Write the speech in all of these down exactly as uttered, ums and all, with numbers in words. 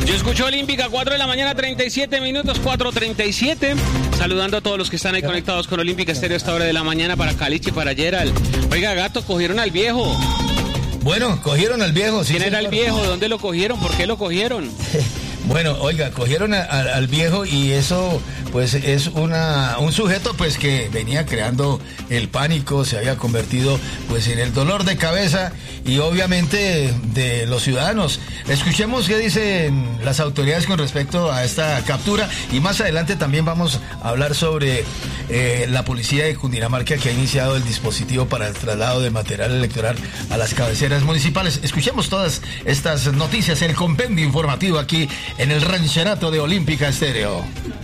Yo escucho Olímpica, cuatro de la mañana, treinta y siete minutos, cuatro treinta y siete. Saludando a todos los que están ahí conectados con Olímpica Estéreo a esta hora de la mañana, para Caliche, para Gerald. Oiga, gato, cogieron al viejo. Bueno, cogieron al viejo. Sí, ¿quién era el viejo? ¿Dónde lo cogieron? ¿Por qué lo cogieron? Bueno, oiga, cogieron a, a, al viejo y eso pues es una un sujeto pues que venía creando el pánico, se había convertido pues en el dolor de cabeza y obviamente de los ciudadanos. Escuchemos qué dicen las autoridades con respecto a esta captura y más adelante también vamos a hablar sobre eh, la policía de Cundinamarca, que ha iniciado el dispositivo para el traslado de material electoral a las cabeceras municipales. Escuchemos todas estas noticias, el compendio informativo aquí en el rancherato de Olímpica Estéreo.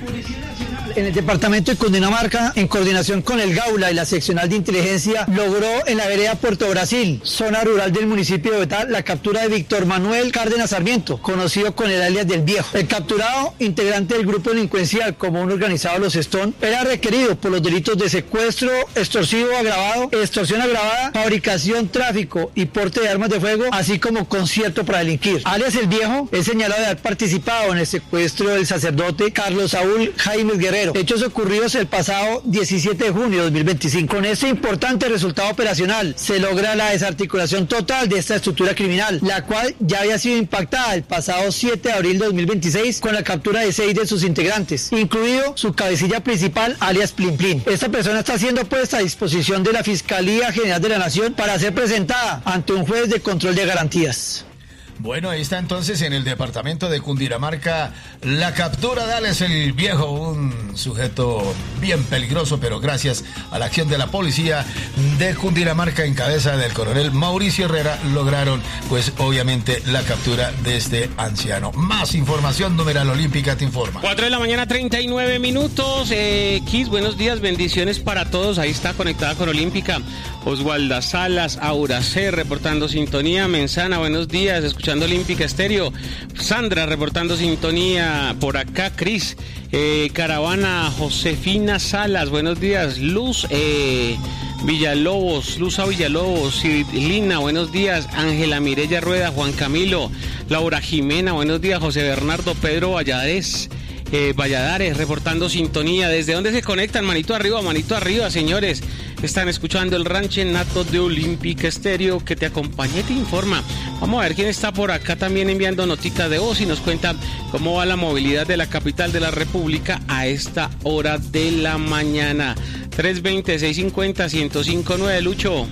En el departamento de Cundinamarca, en coordinación con el Gaula y la seccional de inteligencia, logró en la vereda Puerto Brasil, zona rural del municipio de Bogotá, la captura de Víctor Manuel Cárdenas Sarmiento, conocido con el alias del Viejo. El capturado, integrante del grupo delincuencial común organizado Los Stone, era requerido por los delitos de secuestro extorsivo agravado, extorsión agravada, fabricación, tráfico y porte de armas de fuego, así como concierto para delinquir. Alias el Viejo es señalado de haber participado en el secuestro del sacerdote Carlos Saúl Jaimes Guerrero. Hechos ocurridos el pasado diecisiete de junio de dos mil veinticinco. Con este importante resultado operacional se logra la desarticulación total de esta estructura criminal, la cual ya había sido impactada el pasado siete de abril de dos mil veintiséis con la captura de seis de sus integrantes, incluido su cabecilla principal, alias Plin Plin. Esta persona está siendo puesta a disposición de la Fiscalía General de la Nación para ser presentada ante un juez de control de garantías. Bueno, ahí está entonces en el departamento de Cundinamarca la captura de Alex el Viejo, un sujeto bien peligroso, pero gracias a la acción de la policía de Cundinamarca en cabeza del coronel Mauricio Herrera lograron pues obviamente la captura de este anciano. Más información, numeral Olímpica te informa. cuatro de la mañana, treinta y nueve minutos. Eh, Kiss, buenos días, bendiciones para todos. Ahí está conectada con Olímpica Oswalda Salas, Aura C, reportando sintonía. Menzana, buenos días, escuchando Olímpica Estéreo. Sandra, reportando sintonía por acá. Cris, eh, Caravana, Josefina Salas, buenos días. Luz eh, Villalobos, Luz a Villalobos, Lina, buenos días. Ángela Mireya Rueda, Juan Camilo, Laura Jimena, buenos días. José Bernardo, Pedro Valladares. Eh, Valladares, reportando sintonía. ¿Desde dónde se conectan? Manito arriba, manito arriba, señores. Están escuchando el ranchenato de Olímpica Estéreo, que te acompaña y te informa. Vamos a ver quién está por acá también enviando notitas de voz y nos cuenta cómo va la movilidad de la capital de la República a esta hora de la mañana. tres veinte, seiscientos cincuenta, ciento cinco nueve, Lucho.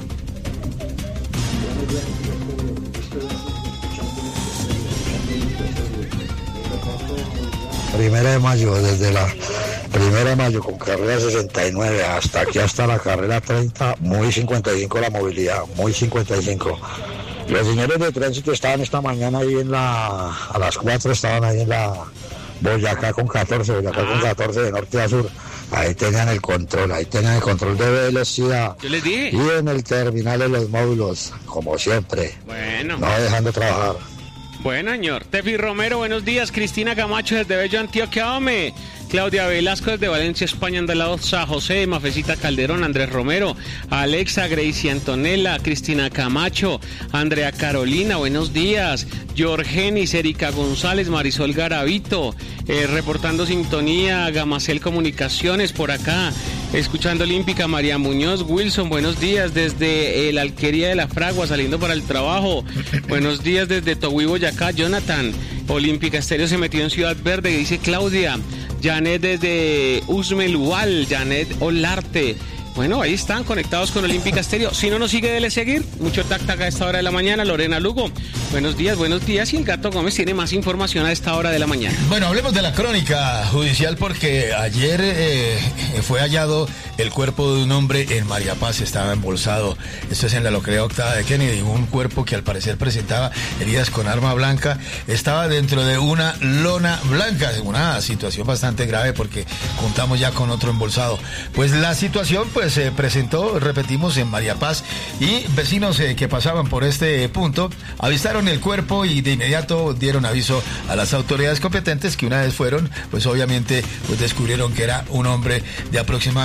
Primera de mayo, desde la primera de mayo con carrera sesenta y nueve hasta aquí, hasta la carrera treinta, muy cincuenta y cinco la movilidad, muy cincuenta y cinco. Los señores de tránsito estaban esta mañana ahí en la, a las cuatro estaban ahí en la Boyacá con catorce, Boyacá con catorce de norte a sur. Ahí tenían el control, ahí tenían el control de velocidad. Yo les dije. Y en el terminal de los módulos, como siempre. Bueno. No dejan de trabajar. Bueno, señor. Tefi Romero, buenos días. Cristina Camacho desde Bello, Antioquia, hombre. Claudia Velasco desde Valencia, España, Andalaza, José, Mafecita Calderón, Andrés Romero, Alexa, Gracie Antonella, Cristina Camacho, Andrea Carolina, buenos días. Jorgenis, Erika González, Marisol Garavito, eh, reportando sintonía, Gamacel Comunicaciones por acá, escuchando Olímpica, María Muñoz, Wilson, buenos días desde eh, la Alquería de la Fragua, saliendo para el trabajo. Buenos días desde Togüí, Boyacá, Jonathan. Olímpica Estéreo se metió en Ciudad Verde, dice Claudia. Janet desde Usmelual, Janet Olarte. Bueno, ahí están conectados con Olímpica Estéreo. Si no nos sigue, dele seguir. Mucho tac-tac a esta hora de la mañana. Lorena Lugo, buenos días, buenos días. Y el Gato Gómez tiene más información a esta hora de la mañana. Bueno, hablemos de la crónica judicial porque ayer eh, fue hallado el cuerpo de un hombre en María Paz. Estaba embolsado. Esto es en la localidad Octava de Kennedy. Un cuerpo que al parecer presentaba heridas con arma blanca. Estaba dentro de una lona blanca. Una situación bastante grave porque contamos ya con otro embolsado. Pues la situación, pues, se presentó, repetimos, en María Paz, y vecinos eh, que pasaban por este punto avistaron el cuerpo y de inmediato dieron aviso a las autoridades competentes, que una vez fueron, pues obviamente pues descubrieron que era un hombre de aproximadamente unos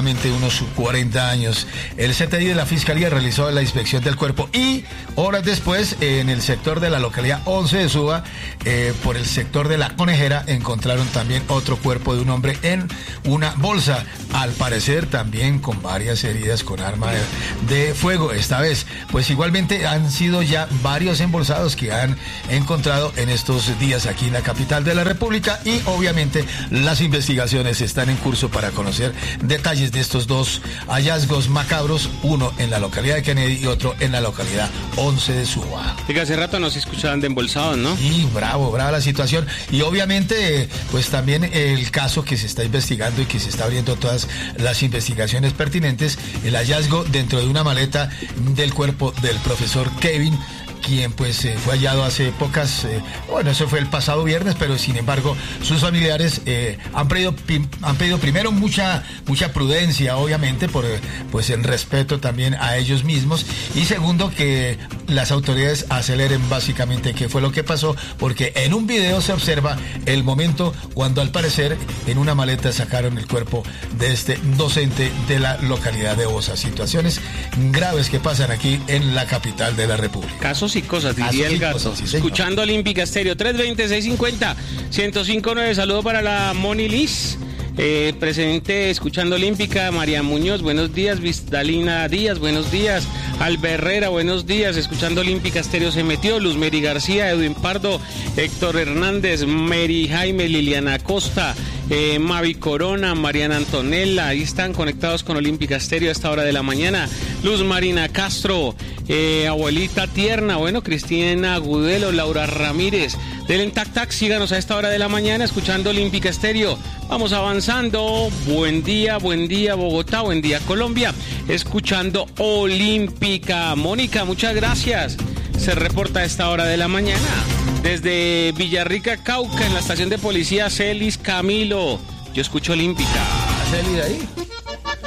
unos cuarenta años. El C T I de la Fiscalía realizó la inspección del cuerpo y horas después, en el sector de la localidad once de Suba, eh, por el sector de la Conejera, encontraron también otro cuerpo de un hombre en una bolsa, al parecer también con varias heridas con arma de, de fuego. Esta vez, pues igualmente han sido ya varios embolsados que han encontrado en estos días aquí en la capital de la República, y obviamente las investigaciones están en curso para conocer detalles de estos dos hallazgos macabros, uno en la localidad de Kennedy y otro en la localidad once de Suba. Diga, hace rato nos escuchaban de embolsados, ¿no? Sí, bravo, brava la situación. Y obviamente, pues también el caso que se está investigando y que se está abriendo todas las investigaciones pertinentes, el hallazgo dentro de una maleta del cuerpo del profesor Kevin, quien pues eh, fue hallado hace pocas, eh, bueno, eso fue el pasado viernes, pero sin embargo sus familiares eh, han pedido han pedido primero mucha mucha prudencia, obviamente, por pues el respeto también a ellos mismos, y segundo, que las autoridades aceleren básicamente qué fue lo que pasó, porque en un video se observa el momento cuando al parecer en una maleta sacaron el cuerpo de este docente de la localidad de Osa. Situaciones graves que pasan aquí en la capital de la República. Casos y cosas, diría el gato. Cosas, sí, escuchando Olímpica Estéreo, tres veinte, seiscientos cincuenta, ciento cinco punto nueve. Saludo para la Moni Liz, eh, presente escuchando Olímpica. María Muñoz, buenos días. Vistalina Díaz, buenos días. Alberrera, buenos días. Escuchando Olímpica Estéreo se metió. Luz Mary García, Edwin Pardo, Héctor Hernández, Mary Jaime, Liliana Costa, eh, Mavi Corona, Mariana Antonella. Ahí están conectados con Olímpica Estéreo a esta hora de la mañana. Luz Marina Castro, eh, abuelita tierna, bueno, Cristina Agudelo, Laura Ramírez, del Tac Tac, síganos a esta hora de la mañana escuchando Olímpica Estéreo. Vamos avanzando. Buen día, buen día Bogotá, buen día Colombia, escuchando Olímpica. Mónica, muchas gracias. Se reporta a esta hora de la mañana desde Villarrica, Cauca, en la estación de policía Celis Camilo. Yo escucho Olímpica. ¿Celis ahí?